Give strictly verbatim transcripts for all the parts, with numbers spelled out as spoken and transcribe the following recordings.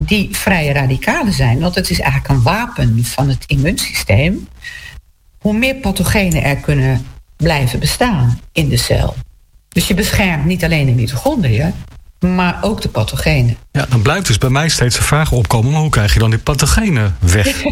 die vrije radicalen zijn, want het is eigenlijk een wapen van het immuunsysteem, hoe meer pathogenen er kunnen blijven bestaan in de cel. Dus je beschermt niet alleen de mitochondriën, maar ook de pathogenen. Ja, dan blijft dus bij mij steeds de vraag opkomen, maar hoe krijg je dan die pathogenen weg?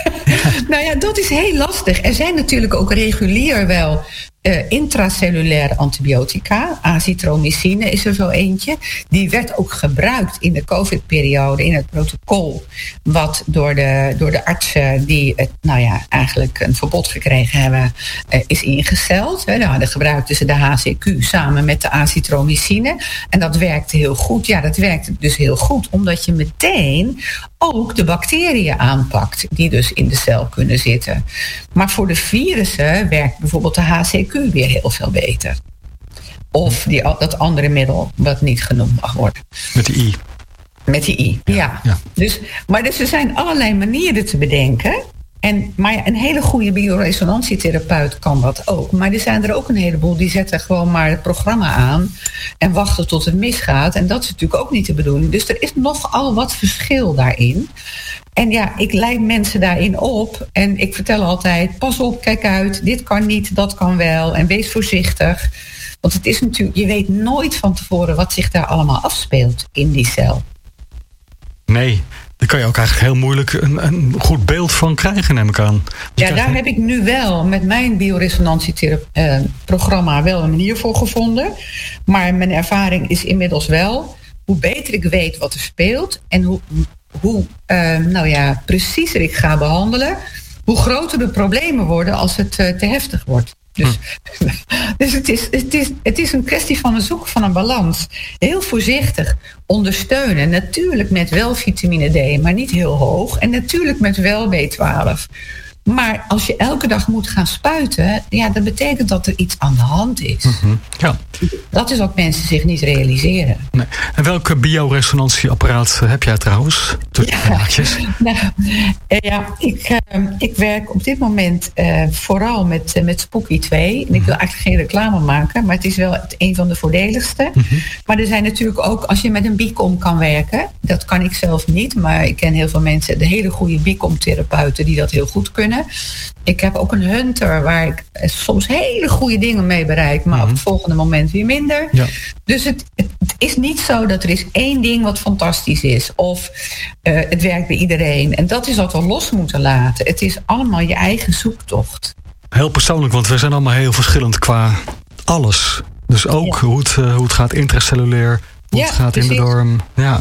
Nou ja, dat is heel lastig. Er zijn natuurlijk ook regulier wel uh, intracellulaire antibiotica. Azithromycine is er zo eentje. Die werd ook gebruikt in de COVID-periode in het protocol, wat door de, door de artsen die het, nou ja, eigenlijk een verbod gekregen hebben, uh, is ingesteld. He, nou, dan gebruikten ze de H C Q samen met de azithromycine. En dat werkte heel goed. Ja, dat werkte dus heel goed, omdat je meteen ook de bacteriën aanpakt die dus in de cel kunnen zitten. Maar voor de virussen werkt bijvoorbeeld de H C Q weer heel veel beter. Of die, dat andere middel wat niet genoemd mag worden. Met die I. Met die I, ja. ja. ja. Dus, maar dus er zijn allerlei manieren te bedenken. En, maar ja, een hele goede bioresonantietherapeut kan dat ook. Maar er zijn er ook een heleboel die zetten gewoon maar het programma aan en wachten tot het misgaat. En dat is natuurlijk ook niet de bedoeling. Dus er is nogal wat verschil daarin. En ja, ik leid mensen daarin op. En ik vertel altijd, pas op, kijk uit. Dit kan niet, dat kan wel. En wees voorzichtig. Want het is natuurlijk, je weet nooit van tevoren wat zich daar allemaal afspeelt in die cel. Nee. Daar kan je ook eigenlijk heel moeilijk een, een goed beeld van krijgen, neem ik aan. Ja, daar je... heb ik nu wel met mijn bioresonantieprogramma uh, wel een manier voor gevonden. Maar mijn ervaring is inmiddels wel, hoe beter ik weet wat er speelt en hoe, hoe uh, nou ja, preciezer ik ga behandelen, hoe groter de problemen worden als het uh, te heftig wordt. Dus, hm. dus het, is, het, is, het is een kwestie van het zoeken van een balans. Heel voorzichtig ondersteunen. Natuurlijk met wel vitamine D, maar niet heel hoog. En natuurlijk met wel B twaalf. Maar als je elke dag moet gaan spuiten, ja, dat betekent dat er iets aan de hand is. Mm-hmm. Ja. Dat is wat mensen zich niet realiseren. Nee. En welke bioresonantieapparaat heb jij trouwens? Ja, nou, ja ik, uh, ik werk op dit moment uh, vooral met, uh, met Spooky twee. En ik wil eigenlijk geen reclame maken, maar het is wel het, een van de voordeligste. Mm-hmm. Maar er zijn natuurlijk ook, als je met een Bicom kan werken, dat kan ik zelf niet, maar ik ken heel veel mensen, de hele goede Bicom-therapeuten die dat heel goed kunnen. Ik heb ook een Hunter waar ik soms hele goede dingen mee bereik, maar mm-hmm. op het volgende moment weer minder. Ja. Dus het, het, het is niet zo dat er is één ding wat fantastisch is of uh, het werkt bij iedereen. En dat is wat we los moeten laten. Het is allemaal je eigen zoektocht. Heel persoonlijk, want we zijn allemaal heel verschillend qua alles. Dus ook ja. hoe, het, uh, hoe het gaat intracellulair, hoe ja, het gaat precies. in de darm. Ja.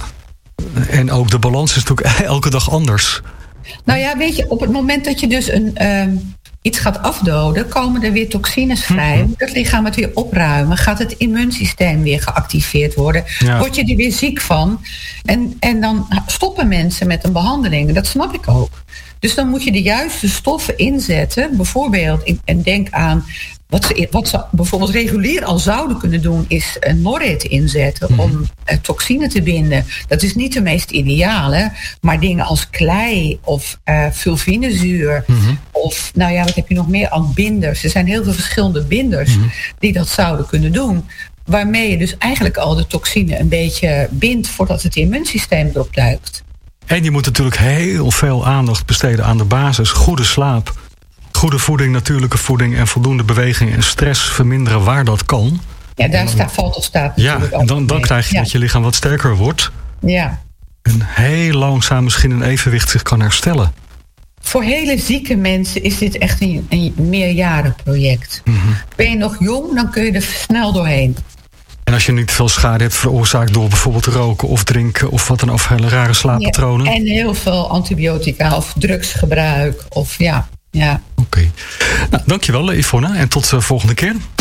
En ook de balans is natuurlijk elke dag anders. Nou ja, weet je, op het moment dat je dus een, um, iets gaat afdoden, komen er weer toxines vrij. Mm-hmm. Moet het lichaam het weer opruimen? Gaat het immuunsysteem weer geactiveerd worden? Ja. Word je er weer ziek van? En, en dan stoppen mensen met een behandeling. Dat snap ik ook. Dus dan moet je de juiste stoffen inzetten. Bijvoorbeeld, en denk aan wat ze, wat ze bijvoorbeeld regulier al zouden kunnen doen, is een Norrit inzetten mm-hmm. om uh, toxine te binden. Dat is niet de meest ideale, maar dingen als klei of uh, fulvinezuur mm-hmm. of, nou ja, wat heb je nog meer aan binders? Er zijn heel veel verschillende binders mm-hmm. die dat zouden kunnen doen. Waarmee je dus eigenlijk al de toxine een beetje bindt voordat het immuunsysteem erop duikt. En je moet natuurlijk heel veel aandacht besteden aan de basis. Goede slaap, goede voeding, natuurlijke voeding en voldoende beweging en stress verminderen waar dat kan. Ja, daar sta, valt of staat natuurlijk. Ja, en dan, dan krijg je ja. dat je lichaam wat sterker wordt. Ja. En heel langzaam misschien een evenwicht zich kan herstellen. Voor hele zieke mensen is dit echt een, een meerjarenproject. Mm-hmm. Ben je nog jong, dan kun je er snel doorheen. En als je niet veel schade hebt veroorzaakt door bijvoorbeeld roken of drinken of wat dan of hele rare slaappatronen. Ja, en heel veel antibiotica of drugsgebruik of ja. ja. Oké. Okay. Nou, dankjewel Yvonne en tot de volgende keer.